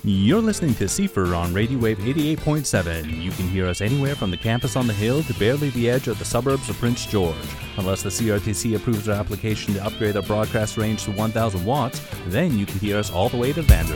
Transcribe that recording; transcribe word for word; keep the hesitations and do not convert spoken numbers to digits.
You're listening to C F R on Radio Wave eighty-eight point seven. You can hear us anywhere from the campus on the hill to barely the edge of the suburbs of Prince George. Unless the C R T C approves our application to upgrade our broadcast range to one thousand watts, then you can hear us all the way to Vanderbilt.